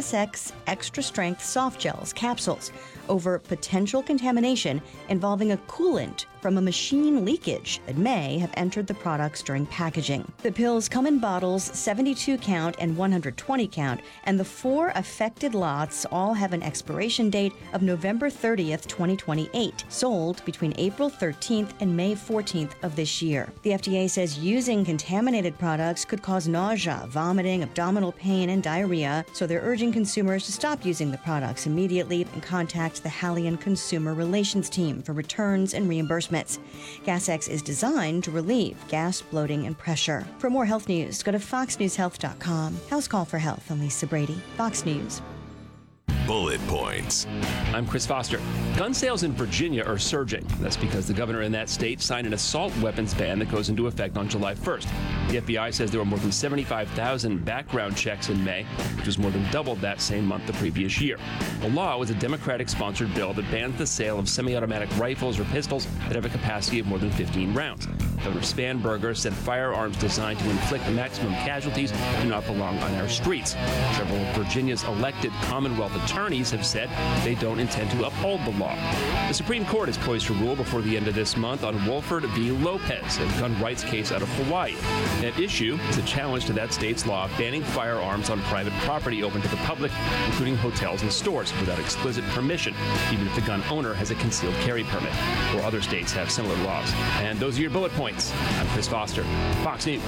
Gas X Extra Strength Soft Gels capsules over potential contamination involving a coolant from a machine leakage that may have entered the products during packaging. The pills come in bottles 72 count and 120 count, and the 4 affected lots all have an expiration date of November 30th, 2028, sold between April 13th and May 14th of this year. The FDA says using contaminated products could cause nausea, vomiting, abdominal pain, and diarrhea, so they're urging consumers to stop using the products immediately and contact the Haleon Consumer Relations Team for returns and reimbursements. Gas X is designed to relieve gas, bloating, and pressure. For more health news, go to foxnewshealth.com. House Call for Health. I'm Lisa Brady, Fox News. Bullet Points. I'm Chris Foster. Gun sales in Virginia are surging. That's because the governor in that state signed an assault weapons ban that goes into effect on July 1st. The FBI says there were more than 75,000 background checks in May, which was more than double that same month the previous year. The law was a Democratic-sponsored bill that bans the sale of semi-automatic rifles or pistols that have a capacity of more than 15 rounds. Governor Spanberger said firearms designed to inflict maximum casualties do not belong on our streets. Several of Virginia's elected Commonwealth attorneys have said they don't intend to uphold the law. The Supreme Court is poised to rule before the end of this month on Wolford v. Lopez, a gun rights case out of Hawaii. At issue is a challenge to that state's law banning firearms on private property open to the public, including hotels and stores, without explicit permission, even if the gun owner has a concealed carry permit. Or other states have similar laws. And those are your bullet points. I'm Chris Foster, Fox News.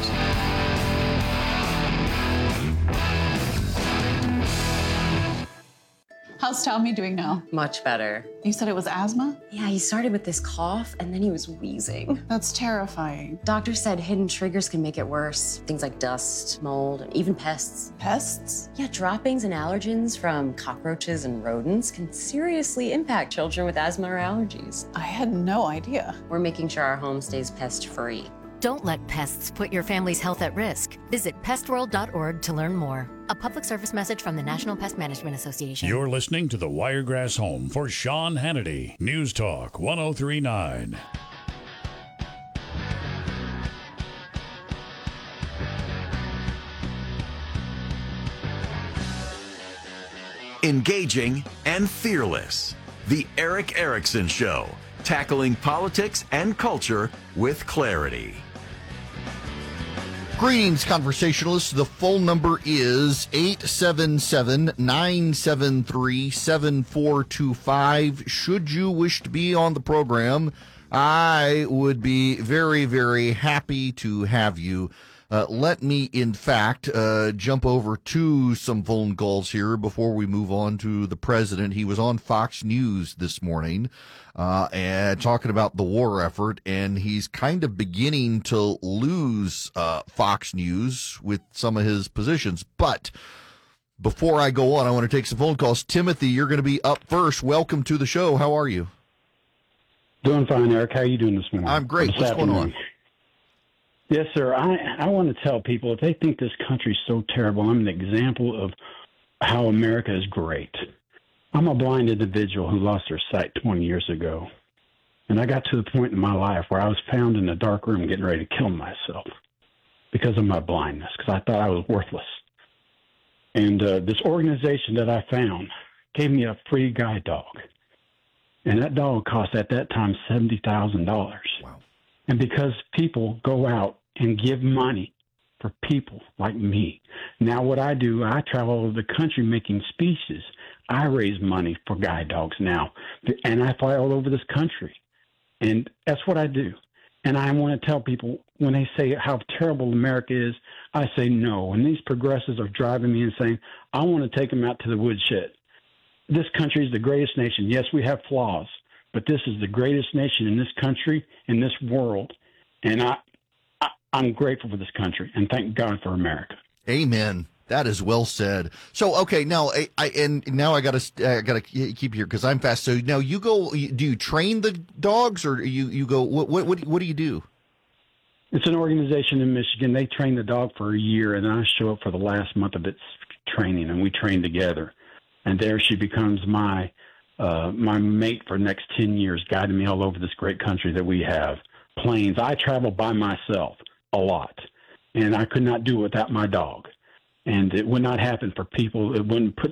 How's Tommy doing now? Much better. You said it was asthma? Yeah, he started with this cough and then he was wheezing. That's terrifying. Doctor said hidden triggers can make it worse. Things like dust, mold, and even pests. Pests? Yeah, droppings and allergens from cockroaches and rodents can seriously impact children with asthma or allergies. I had no idea. We're making sure our home stays pest-free. Don't let pests put your family's health at risk. Visit pestworld.org to learn more. A public service message from the National Pest Management Association. You're listening to the Wiregrass Home for Sean Hannity. News Talk 1039. Engaging and fearless. The Eric Erickson Show. Tackling politics and culture with clarity. Greetings, conversationalists. The phone number is 877-973-7425. Should you wish to be on the program, I would be very, very happy to have you. Let me, in fact, jump over to some phone calls here before we move on to the president. He was on Fox News this morning and talking about the war effort, and he's kind of beginning to lose Fox News with some of his positions. But before I go on, I want to take some phone calls. Timothy, you're going to be up first. Welcome to the show. How are you? Doing fine, Eric. How are you doing this morning? I'm great. What's going on? Yes, sir. I want to tell people, if they think this country's so terrible, I'm an example of how America is great. I'm a blind individual who lost their sight 20 years ago. And I got to the point in my life where I was found in a dark room getting ready to kill myself because of my blindness, because I thought I was worthless. And this organization that I found gave me a free guide dog. And that dog cost at that time $70,000. Wow. And because people go out and give money for people like me. Now what I do, I travel all over the country making speeches. I raise money for guide dogs now. And I fly all over this country. And that's what I do. And I want to tell people, when they say how terrible America is, I say no. And these progressives are driving me insane. I want to take them out to the woodshed. This country is the greatest nation. Yes, we have flaws, but this is the greatest nation in this country, in this world. And I'm grateful for this country, and thank God for America. Amen. That is well said. So, okay, now I gotta keep here because I'm fast. So now you go. Do you train the dogs, or you go? What do you do? It's an organization in Michigan. They train the dog for a year, and then I show up for the last month of its training, and we train together. And there she becomes my mate for the next 10 years, guiding me all over this great country that we have. Planes. I travel by myself a lot, and I could not do it without my dog. And it would not happen for people. It wouldn't put